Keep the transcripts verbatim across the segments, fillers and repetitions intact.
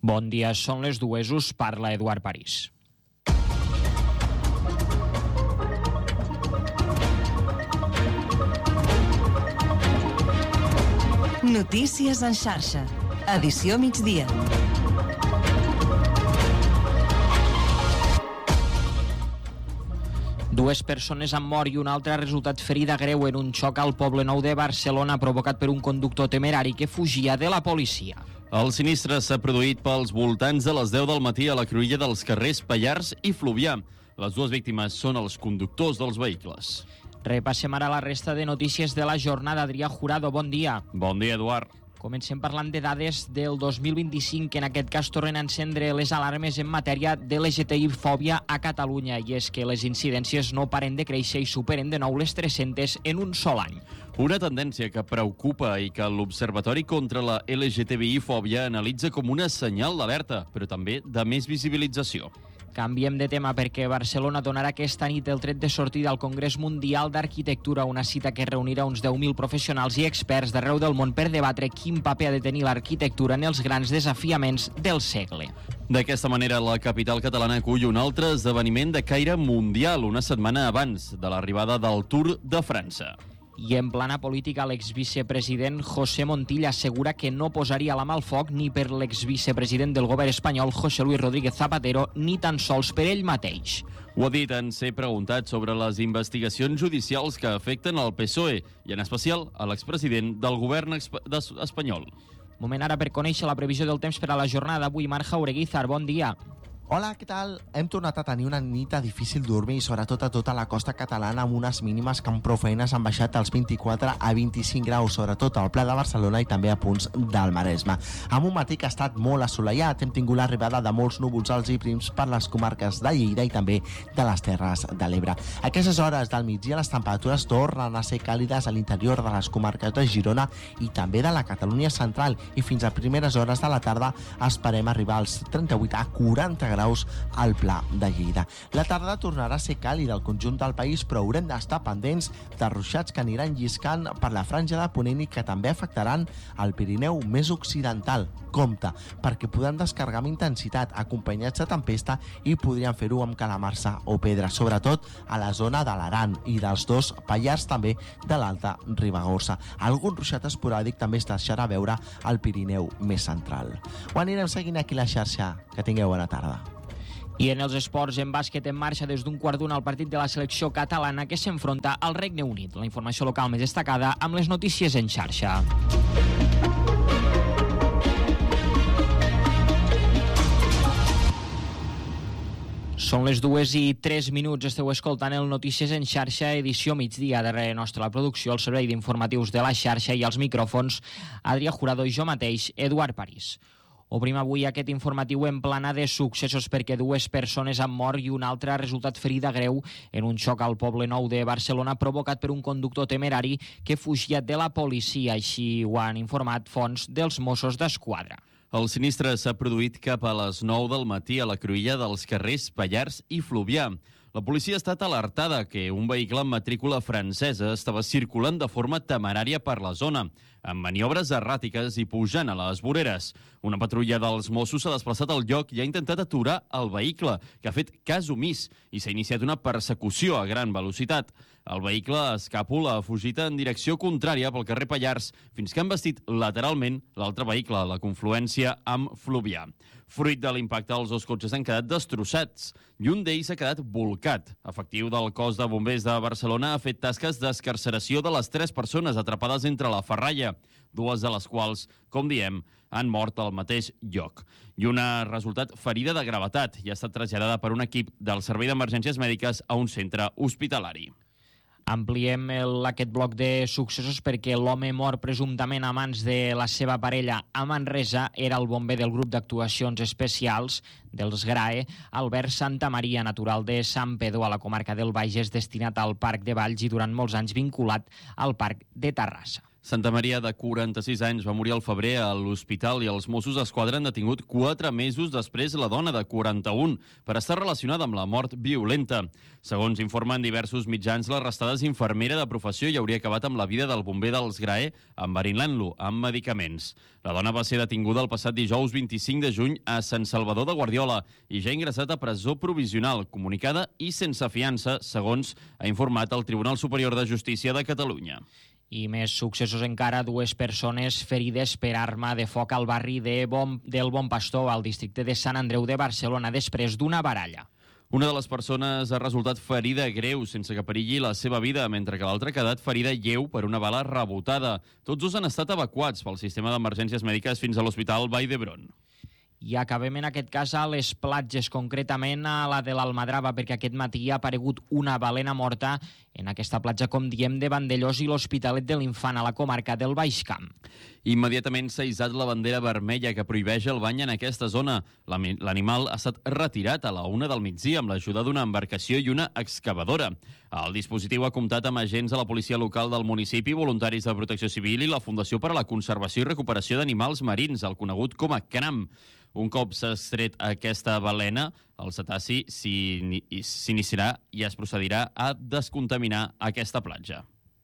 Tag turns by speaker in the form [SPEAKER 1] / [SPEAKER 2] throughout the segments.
[SPEAKER 1] Bon dia, són les dues, us parla Eduard París.
[SPEAKER 2] Notícies en xarxa. Edició migdia.
[SPEAKER 1] Dues persones han mort i una altra ha resultat ferida greu en un xoc al Poblenou de Barcelona provocat per un conductor temerari que fugia de la policia.
[SPEAKER 3] El sinistre s'ha produït pels voltants de les deu del matí a la cruïlla dels carrers Pallars i Fluvià. Les dues víctimes són els conductors dels vehicles.
[SPEAKER 1] Repassem ara la resta de notícies de la jornada. Adrià Jurado, bon dia.
[SPEAKER 3] Bon dia, Eduard.
[SPEAKER 1] Comencem parlant de dades del dos mil vint-i-cinc, que en aquest cas tornen a encendre les alarmes en matèria de L G T I-fòbia a Catalunya, i és que les incidències no paren de créixer i superen de nou les tres-centes en un sol any.
[SPEAKER 3] Una tendència que preocupa i que l'Observatori contra la L G T B I-fòbia analitza com una senyal d'alerta, però també de més visibilització.
[SPEAKER 1] Canviem de tema perquè Barcelona donarà aquesta nit el tret de sortida al Congrés Mundial d'Arquitectura, una cita que reunirà uns deu mil professionals i experts d'arreu del món per debatre quin paper ha de tenir l'arquitectura en els grans desafiaments del segle.
[SPEAKER 3] D'aquesta manera, la capital catalana acull un altre esdeveniment de caire mundial una setmana abans de l'arribada del Tour de França.
[SPEAKER 1] I en plana política, l'exvicepresident José Montilla assegura que no posaria la mà al foc ni per l'exvicepresident del govern espanyol José Luis Rodríguez Zapatero, ni tan sols per ell mateix.
[SPEAKER 3] Ho ha dit en ser preguntat sobre les investigacions judicials que afecten el P S O E i en especial a l'expresident del govern espanyol.
[SPEAKER 1] Moment ara per conèixer la previsió del temps per a la jornada d'avui. Marc Jaureguizar, bon dia.
[SPEAKER 4] Hola, què tal? Hem tornat a tenir una nit de difícil dormir i sobretot a tota la costa catalana amb unes mínimes que amb prou feines han baixat als vint-i-quatre a vint-i-cinc graus, sobretot al Pla de Barcelona i també a punts del Maresme. Amb un matí que ha estat molt assolellat, hem tingut l'arribada de molts núvols alts i prims per les comarques de Lleida i també de les Terres de l'Ebre. A aquestes hores del migdia les temperatures tornen a ser càlides a l'interior de les comarques de Girona i també de la Catalunya central i fins a primeres hores de la tarda esperem arribar als trenta-vuit a quaranta graus al Pla de Lleida. La tarda tornarà a ser càlida al conjunt del país, però haurem d'estar pendents de ruixats que aniran lliscant per la franja de Ponent i que també afectaran el Pirineu més occidental. Compte, perquè poden descarregar amb intensitat acompanyats de tempesta i podrien fer-ho amb calamarsa o pedra, sobretot a la zona de l'Aran i dels dos Pallars, també de l'Alta Ribagorça. Algun ruixat esporàdic també es deixarà veure al Pirineu més central. Ho anirem seguint aquí a la xarxa. Que tingueu bona tarda.
[SPEAKER 1] I en els esports, en bàsquet en marxa des d'un quart d'una al partit de la selecció catalana que s'enfronta al Regne Unit. La informació local més destacada amb les notícies en xarxa. Són les dues i tres minuts, esteu escoltant el Notícies en xarxa, edició migdia. Darrere nostra la producció, el servei d'informatius de la xarxa i els micròfons, Adrià Jurado i jo mateix, Eduard París. Obrim avui aquest informatiu en plana de successos perquè dues persones han mort i una altra ha resultat ferida greu en un xoc al Poblenou de Barcelona provocat per un conductor temerari que fugia de la policia, així ho han informat fonts dels Mossos d'Esquadra.
[SPEAKER 3] El sinistre s'ha produït cap a les nou del matí a la cruïlla dels carrers Pallars i Fluvià. La policia ha estat alertada que un vehicle amb matrícula francesa estava circulant de forma temerària per la zona, amb maniobres erràtiques i pujant a les voreres. Una patrulla dels Mossos s'ha desplaçat al lloc i ha intentat aturar el vehicle, que ha fet cas omís, i s'ha iniciat una persecució a gran velocitat. El vehicle escàpula ha fugit en direcció contrària pel carrer Pallars fins que han vestit lateralment l'altre vehicle a la confluència amb Fluvià. Fruit de l'impacte, els dos cotxes han quedat destrossats i un d'ells ha quedat volcat. Efectiu del cos de bombers de Barcelona ha fet tasques d'escarceració de les tres persones atrapades entre la ferralla, dues de les quals, com diem, han mort al mateix lloc. I una ha resultat ferida de gravetat i ha estat traslladada per un equip del Servei d'Emergències Mèdiques a un centre hospitalari.
[SPEAKER 1] Ampliem el, aquest bloc de successos perquè l'home mort presumptament a mans de la seva parella a Manresa era el bomber del grup d'actuacions especials dels G R A E, Albert Santamaria, natural de Sant Pedro, a la comarca del Bages, destinat al Parc de Valls i durant molts anys vinculat al Parc de Terrassa.
[SPEAKER 3] Santa Maria, de quaranta-sis anys, va morir al febrer a l'hospital i els Mossos d'Esquadra han detingut quatre mesos després la dona de quaranta-un per estar relacionada amb la mort violenta. Segons informen diversos mitjans, l'arrestada és infermera de professió i hauria acabat amb la vida del bomber dels Graer enverinant-lo amb medicaments. La dona va ser detinguda el passat dijous vint-i-cinc de juny a Sant Salvador de Guardiola i ja ha ingressat a presó provisional, comunicada i sense fiança, segons ha informat el Tribunal Superior de Justícia de Catalunya.
[SPEAKER 1] I més successos encara, dues persones ferides per arma de foc al barri de bon, del Bon Pastor, al districte de Sant Andreu de Barcelona, després d'una baralla.
[SPEAKER 3] Una de les persones ha resultat ferida greu sense que perilli la seva vida, mentre que l'altra ha quedat ferida lleu per una bala rebotada. Tots dos han estat evacuats pel sistema d'emergències mèdiques fins a l'Hospital Vall d'Hebron.
[SPEAKER 1] I acabem en aquest cas a les platges, concretament a la de l'Almadrava, perquè aquest matí ha aparegut una balena morta en aquesta platja, com diem, de Vandellós i l'Hospitalet de l'Infant, a la comarca del Baix Camp.
[SPEAKER 3] Immediatament s'ha hissat la bandera vermella que prohibeix el bany en aquesta zona. L'animal ha estat retirat a la una del migdia amb l'ajuda d'una embarcació i una excavadora. El dispositiu ha comptat amb agents de la policia local del municipi, voluntaris de Protecció Civil i la Fundació per a la Conservació i Recuperació d'Animals Marins, el conegut com a CRAM. Un cop s'ha extret aquesta balena, el cetaci s'iniciarà i es procedirà a descontaminar aquesta platja.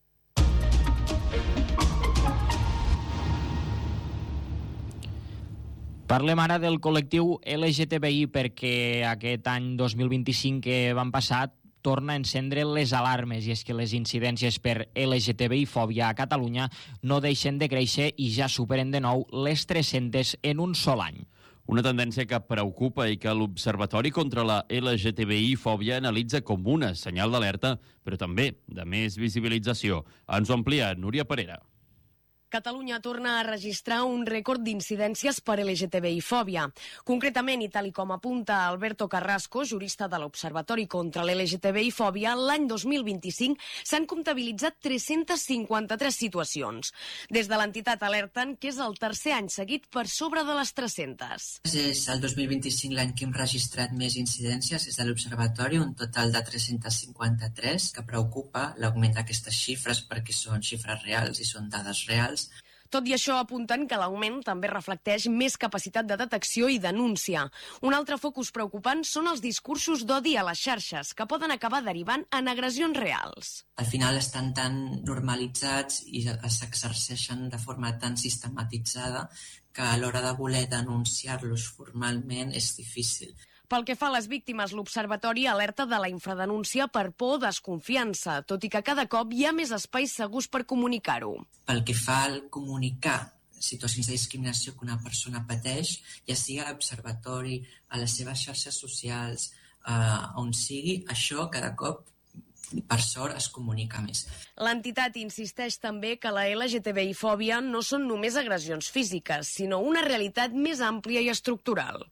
[SPEAKER 1] Parlem ara del col·lectiu L G T B I, perquè aquest any dos mil vint-i-cinc que van passar torna a encendre les alarmes, i és que les incidències per L G T B I-fòbia a Catalunya no deixen de créixer i ja superen de nou les tres-centes en un sol any.
[SPEAKER 3] Una tendència que preocupa i que l'Observatori contra la L G T B I-fòbia analitza com una senyal d'alerta, però també de més visibilització. Ens ho amplia Núria Parera.
[SPEAKER 5] Catalunya torna a registrar un rècord d'incidències per L G T B I-fòbia. Concretament, i tal com apunta Alberto Carrasco, jurista de l'Observatori contra l'L G T B I-fòbia, l'any dos mil vint-i-cinc s'han comptabilitzat tres-centes cinquanta-tres situacions. Des de l'entitat alerten que és el tercer any seguit per sobre de les tres-centes.
[SPEAKER 6] És el dos mil vint-i-cinc l'any que hem registrat més incidències des de l'Observatori, un total de tres-centes cinquanta-tres, que preocupa l'augment d'aquestes xifres perquè són xifres reals i són dades reals.
[SPEAKER 5] Tot i això, apunten que l'augment també reflecteix més capacitat de detecció i denúncia. Un altre focus preocupant són els discursos d'odi a les xarxes, que poden acabar derivant en agressions reals.
[SPEAKER 6] Al final estan tan normalitzats i s'exerceixen de forma tan sistematitzada que a l'hora de voler denunciar-los formalment és difícil.
[SPEAKER 5] Pel que fa a les víctimes, l'Observatori alerta de la infradenúncia per por o desconfiança, tot i que cada cop hi ha més espais segurs per comunicar-ho.
[SPEAKER 6] Pel que fa al comunicar situacions de discriminació que una persona pateix, ja sigui a l'Observatori, a les seves xarxes socials, eh, on sigui, això cada cop, per sort, es comunica més.
[SPEAKER 5] L'entitat insisteix també que la L G T B I-fòbia no són només agressions físiques, sinó una realitat més àmplia i estructural.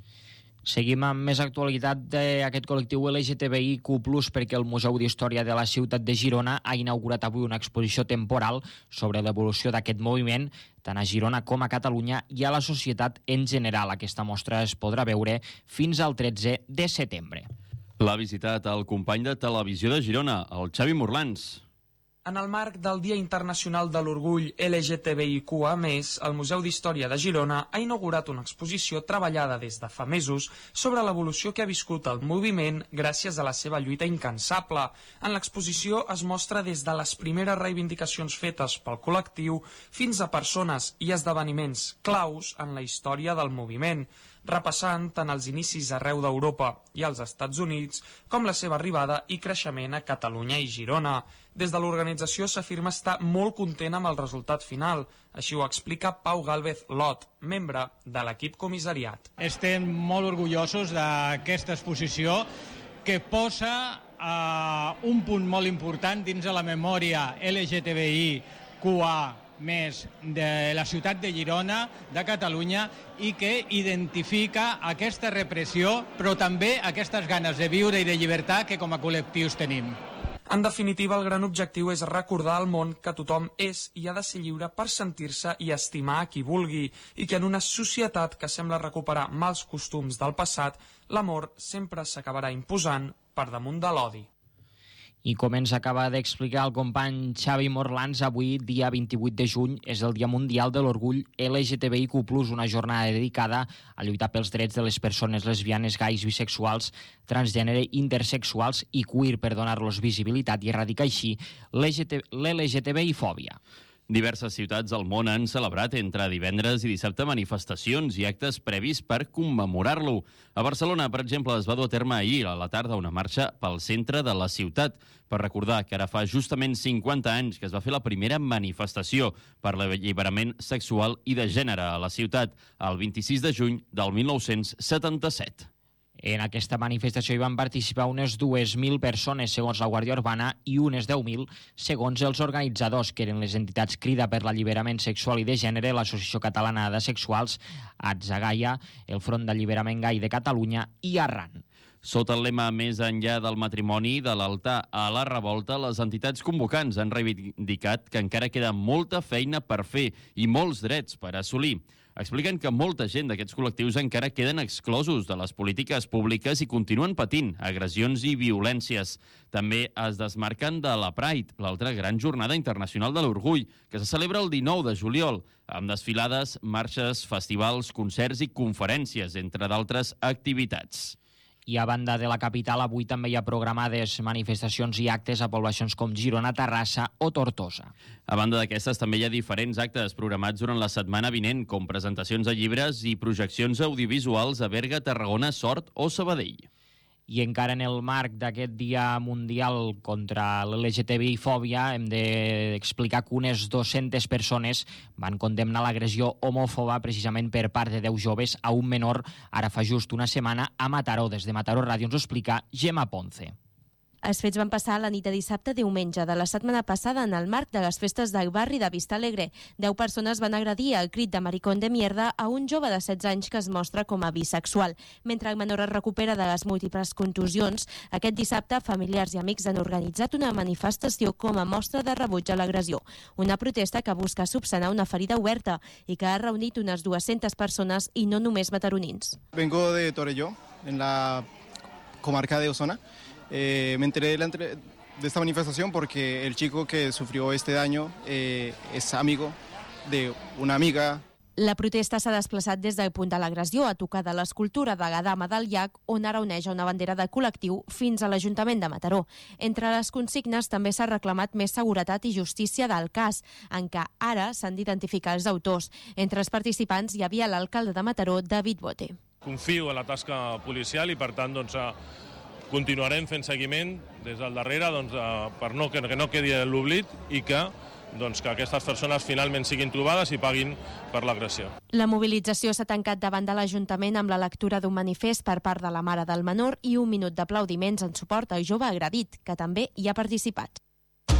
[SPEAKER 1] Seguim amb més actualitat d'aquest col·lectiu L G T B I Q plus, perquè el Museu d'Història de la ciutat de Girona ha inaugurat avui una exposició temporal sobre l'evolució d'aquest moviment, tant a Girona com a Catalunya i a la societat en general. Aquesta mostra es podrà veure fins al tretze de setembre.
[SPEAKER 3] L'ha visitat el company de Televisió de Girona, el Xavi Morlans.
[SPEAKER 7] En el marc del Dia Internacional de l'Orgull L G T B I Q A més, el Museu d'Història de Girona ha inaugurat una exposició treballada des de fa mesos sobre l'evolució que ha viscut el moviment gràcies a la seva lluita incansable. En l'exposició es mostra des de les primeres reivindicacions fetes pel col·lectiu fins a persones i esdeveniments claus en la història del moviment, repassant tant els inicis arreu d'Europa i als Estats Units com la seva arribada i creixement a Catalunya i Girona. Des de l'organització s'afirma estar molt content amb el resultat final. Així ho explica Pau Gálvez Lot, membre de l'equip comissariat.
[SPEAKER 8] Estem molt orgullosos d'aquesta exposició que posa eh, un punt molt important dins de la memòria L G T B I Q A més de la ciutat de Girona, de Catalunya, i que identifica aquesta repressió, però també aquestes ganes de viure i de llibertat que com a col·lectius tenim.
[SPEAKER 7] En definitiva, el gran objectiu és recordar al món que tothom és i ha de ser lliure per sentir-se i estimar a qui vulgui, i que en una societat que sembla recuperar mals costums del passat, l'amor sempre s'acabarà imposant per damunt de l'odi.
[SPEAKER 1] I com ens acaba d'explicar el company Xavi Morlans, avui, dia vint-i-vuit de juny, és el Dia Mundial de l'Orgull L G T B I Q plus, una jornada dedicada a lluitar pels drets de les persones lesbianes, gais, bisexuals, transgènere, intersexuals i queer per donar-los visibilitat i erradicar així l'L G T B I fòbia.
[SPEAKER 3] Diverses ciutats del món han celebrat entre divendres i dissabte manifestacions i actes previs per commemorar-lo. A Barcelona, per exemple, es va dur a terme ahir a la tarda una marxa pel centre de la ciutat per recordar que ara fa justament cinquanta anys que es va fer la primera manifestació per l'alliberament sexual i de gènere a la ciutat, el vint-i-sis de juny del mil nou-cents setanta-set.
[SPEAKER 1] En aquesta manifestació hi van participar unes dues mil persones, segons la Guàrdia Urbana, i unes deu mil, segons els organitzadors, que eren les entitats Crida per l'Alliberament Sexual i de Gènere, l'Associació Catalana de Sexuals, Atzagaia, el Front d'Alliberament Gai de Catalunya i Arran.
[SPEAKER 3] Sota el lema Més enllà del matrimoni, de l'altar a la revolta, les entitats convocants han reivindicat que encara queda molta feina per fer i molts drets per assolir. Expliquen que molta gent d'aquests col·lectius encara queden exclosos de les polítiques públiques i continuen patint agressions i violències. També es desmarquen de la Pride, l'altra gran jornada internacional de l'orgull, que se celebra el dinou de juliol, amb desfilades, marxes, festivals, concerts i conferències, entre d'altres activitats.
[SPEAKER 1] I a banda de la capital, avui també hi ha programades manifestacions i actes a poblacions com Girona, Terrassa o Tortosa.
[SPEAKER 3] A banda d'aquestes, també hi ha diferents actes programats durant la setmana vinent, com presentacions de llibres i projeccions audiovisuals a Berga, Tarragona, Sort o Sabadell.
[SPEAKER 1] I encara en el marc d'aquest Dia Mundial contra l'L G T B I fòbia hem d'explicar que unes dues-centes persones van condemnar l'agressió homòfoba precisament per part de deu joves a un menor ara fa just una setmana a Mataró. Des de Mataró Ràdio ens ho explica Gemma Ponce.
[SPEAKER 9] Els fets van passar la nit de dissabte a diumenge de la setmana passada en el marc de les festes del barri de Vista Alegre. Deu persones van agredir al crit de maricón de mierda a un jove de setze anys que es mostra com a bisexual. Mentre el menor es recupera de les múltiples contusions, aquest dissabte familiars i amics han organitzat una manifestació com a mostra de rebuig a l'agressió. Una protesta que busca subsanar una ferida oberta i que ha reunit unes dues-centes persones i no només mataronins.
[SPEAKER 10] Vengo de Torelló, en la comarca de Osona. Eh, me enteré de, la entre... de esta manifestación porque el chico que sufrió este daño eh, es amigo de una amiga.
[SPEAKER 9] La protesta s'ha desplaçat des del punt de l'agressió a tocar de l'escultura de la Dama del Llac, on ara oneja una bandera de col·lectiu, fins a l'Ajuntament de Mataró. Entre les consignes també s'ha reclamat més seguretat i justícia del cas, en què ara s'han d'identificar els autors. Entre els participants hi havia l'alcalde de Mataró, David Bote.
[SPEAKER 11] Confio en la tasca policial i, per tant, doncs, continuarem fent seguiment des del darrere doncs, per no, que no quedi l'oblit i que, doncs, que aquestes persones finalment siguin trobades i paguin per l'agressió.
[SPEAKER 9] La mobilització s'ha tancat davant de l'Ajuntament amb la lectura d'un manifest per part de la mare del menor i un minut d'aplaudiments en suport al jove agredit, que també hi ha participat.